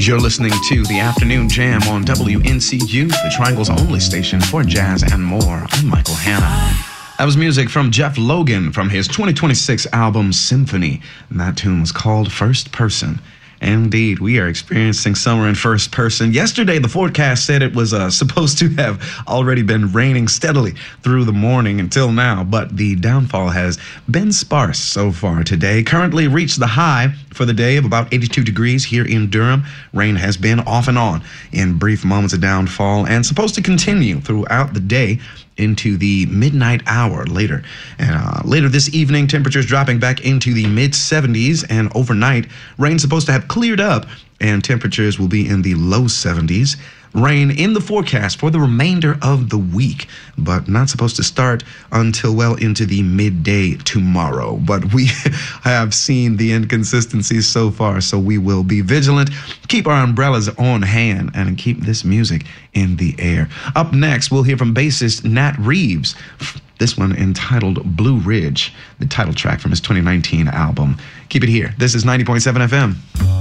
You're listening to the Afternoon Jam on WNCU, the Triangle's only station for jazz and more. I'm Michael Hanna. That was music from Jeff Logan from his 2026 album Symphony, and that tune was called First Person. Indeed, we are experiencing summer in first person. Yesterday, the forecast said it was supposed to have already been raining steadily through the morning until now, but the downfall has been sparse so far today. Currently reached the high for the day of about 82 degrees here in Durham. Rain has been off and on in brief moments of downfall and supposed to continue throughout the day into the midnight hour later. Later this evening, temperatures dropping back into the mid-70s, and overnight, rain's supposed to have cleared up, and temperatures will be in the low 70s. Rain in the forecast for the remainder of the week, but not supposed to start until well into the midday tomorrow. But we have seen the inconsistencies so far, so we will be vigilant, keep our umbrellas on hand, and keep this music in the air. Up next, we'll hear from bassist Nat Reeves. This one entitled Blue Ridge, the title track from his 2019 album. Keep it here. This is 90.7 FM.